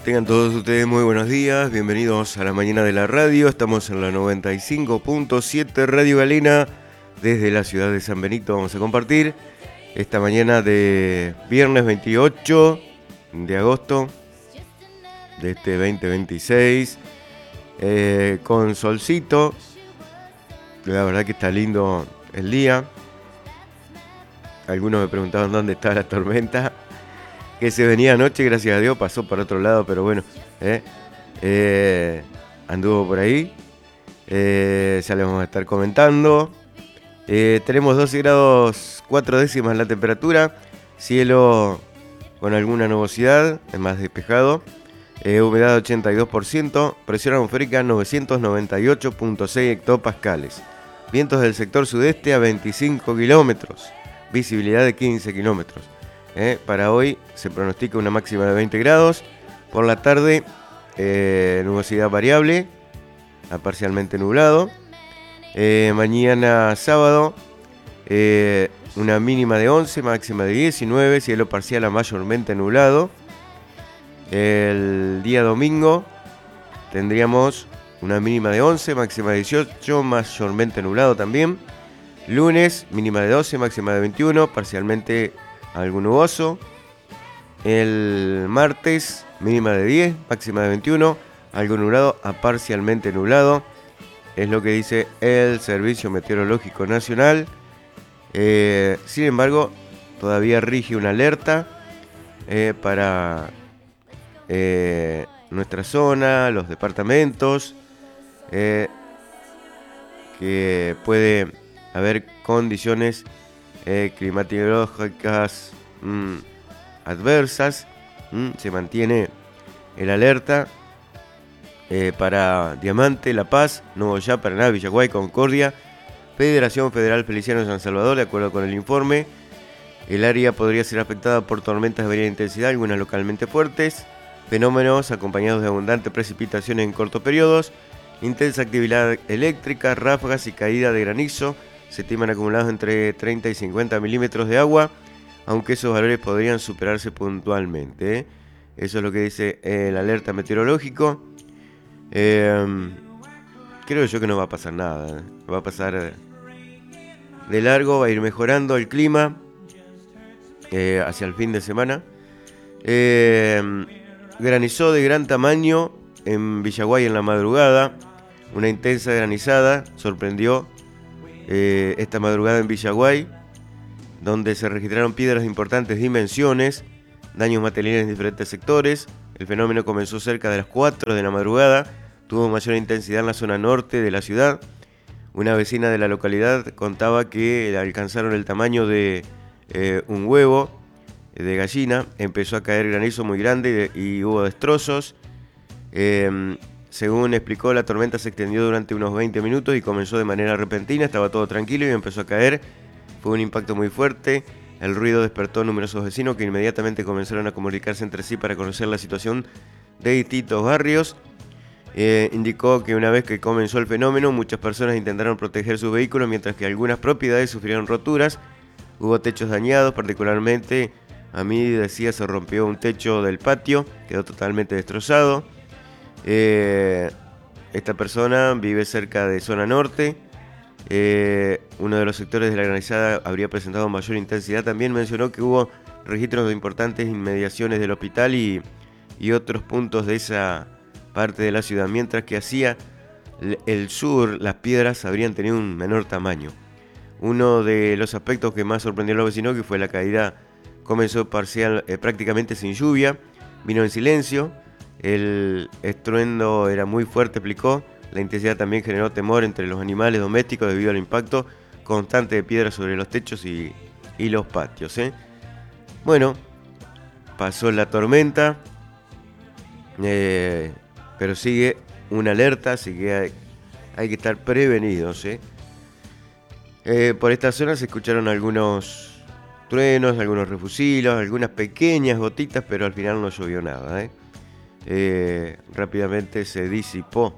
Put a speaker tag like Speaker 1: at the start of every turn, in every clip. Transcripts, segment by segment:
Speaker 1: Tengan todos ustedes muy buenos días, bienvenidos a la mañana de la radio. Estamos en la 95.7 Radio Galena desde la ciudad de San Benito. Vamos a compartir esta mañana de viernes 28 de agosto de este 2026 con solcito. La verdad que está lindo el día. Algunos me preguntaban dónde está la tormenta que se venía anoche, gracias a Dios, pasó por otro lado, pero bueno, anduvo por ahí, ya les vamos a estar comentando. Tenemos 12 grados 4 décimas la temperatura, cielo con alguna nubosidad, más despejado, humedad 82%, presión atmosférica 998.6 hectopascales, vientos del sector sudeste a 25 kilómetros, visibilidad de 15 kilómetros. Para hoy se pronostica una máxima de 20 grados. Por la tarde, nubosidad variable a parcialmente nublado. Mañana sábado, una mínima de 11, máxima de 19, cielo parcial a mayormente nublado. El día domingo tendríamos una mínima de 11, máxima de 18, mayormente nublado también. Lunes, mínima de 12, máxima de 21, parcialmente algo nuboso. El martes, mínima de 10, máxima de 21, algo nublado a parcialmente nublado. Es lo que dice el Servicio Meteorológico Nacional. Sin embargo, todavía rige una alerta para nuestra zona, los departamentos, que puede haber condiciones climatológicas adversas. Se mantiene el alerta para Diamante, La Paz, Nogoyá, Paraná, Villaguay, Concordia, Federación Federal Feliciano de San Salvador. De acuerdo con el informe, el área podría ser afectada por tormentas de variada intensidad, algunas localmente fuertes, fenómenos acompañados de abundantes precipitaciones en cortos periodos, intensa actividad eléctrica, ráfagas y caída de granizo. Se estiman acumulados entre 30 y 50 milímetros de agua, aunque esos valores podrían superarse puntualmente. Eso es lo que dice el alerta meteorológico. Creo yo que no va a pasar nada. Va a pasar de largo, va a ir mejorando el clima hacia el fin de semana. Granizó de gran tamaño en Villaguay en la madrugada. Una intensa granizada sorprendió esta madrugada en Villaguay, donde se registraron piedras de importantes dimensiones, daños materiales en diferentes sectores. El fenómeno comenzó cerca de las 4 de la madrugada, tuvo mayor intensidad en la zona norte de la ciudad. Una vecina de la localidad contaba que alcanzaron el tamaño de un huevo de gallina. Empezó a caer granizo muy grande y hubo destrozos. Según explicó, la tormenta se extendió durante unos 20 minutos y comenzó de manera repentina. Estaba todo tranquilo y empezó a caer. Fue un impacto muy fuerte. El ruido despertó a numerosos vecinos que inmediatamente comenzaron a comunicarse entre sí para conocer la situación de distintos barrios. Indicó que una vez que comenzó el fenómeno, muchas personas intentaron proteger sus vehículos, mientras que algunas propiedades sufrieron roturas. Hubo techos dañados, particularmente a mí, decía, se rompió un techo del patio, quedó totalmente destrozado. Esta persona vive cerca de zona norte. Uno de los sectores de la granizada habría presentado mayor intensidad. También mencionó que hubo registros de importantes inmediaciones del hospital y otros puntos de esa parte de la ciudad, mientras que hacia el sur las piedras habrían tenido un menor tamaño. Uno de los aspectos que más sorprendió a los vecinos que fue la caída. Comenzó prácticamente sin lluvia, vino en silencio. El estruendo era muy fuerte, explicó. La intensidad también generó temor entre los animales domésticos debido al impacto constante de piedras sobre los techos y los patios. Bueno, pasó la tormenta, pero sigue una alerta, así que hay que estar prevenidos. Por esta zona se escucharon algunos truenos, algunos refusilos, algunas pequeñas gotitas, pero al final no llovió nada. Rápidamente se disipó.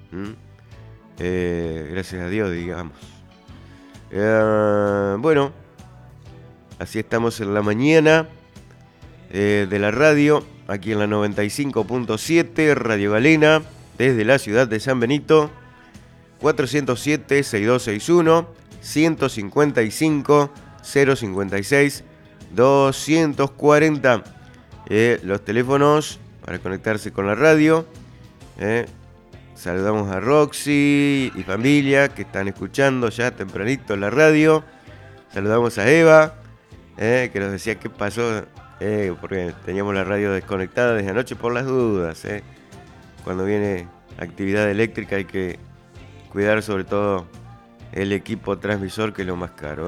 Speaker 1: Gracias a Dios, digamos. Bueno, así estamos en la mañana de la radio. aquí en la 95.7, Radio Galena, desde la ciudad de San Benito, 407-6261, 155-056-240. Los teléfonos para conectarse con la radio. Saludamos a Roxy y familia que están escuchando ya tempranito la radio. Saludamos a Eva, que nos decía qué pasó, porque teníamos la radio desconectada desde anoche por las dudas. Cuando viene actividad eléctrica hay que cuidar sobre todo el equipo transmisor, que es lo más caro.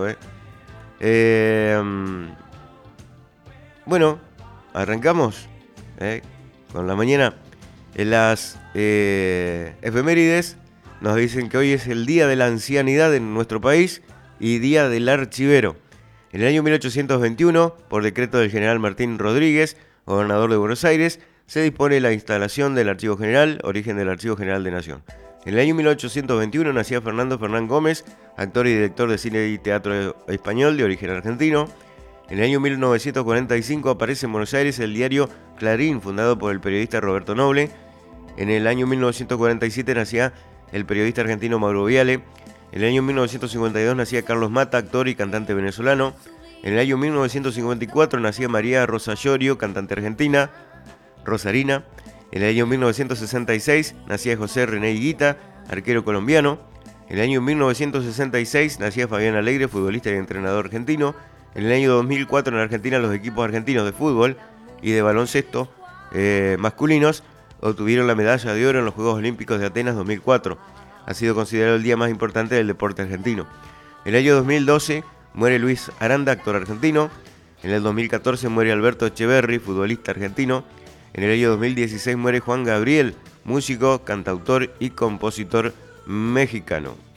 Speaker 1: Bueno, arrancamos con la mañana. En las efemérides nos dicen que hoy es el Día de la Ancianidad en nuestro país y Día del Archivero. En el año 1821, por decreto del general Martín Rodríguez, gobernador de Buenos Aires, se dispone la instalación del Archivo General, origen del Archivo General de Nación. En el año 1821 nacía Fernando Fernán Gómez, actor y director de cine y teatro español de origen argentino. En el año 1945 aparece en Buenos Aires el diario Clarín, fundado por el periodista Roberto Noble. En el año 1947 nacía el periodista argentino Mauro Viale. En el año 1952 nacía Carlos Mata, actor y cantante venezolano. En el año 1954 nacía María Rosa Llorio, cantante argentina, rosarina. En el año 1966 nacía José René Higuita, arquero colombiano. En el año 1966 nacía Fabián Alegre, futbolista y entrenador argentino. En el año 2004 en Argentina los equipos argentinos de fútbol y de baloncesto masculinos obtuvieron la medalla de oro en los Juegos Olímpicos de Atenas 2004. Ha sido considerado el día más importante del deporte argentino. En el año 2012 muere Luis Aranda, actor argentino. En el 2014 muere Alberto Echeverri, futbolista argentino. En el año 2016 muere Juan Gabriel, músico, cantautor y compositor mexicano.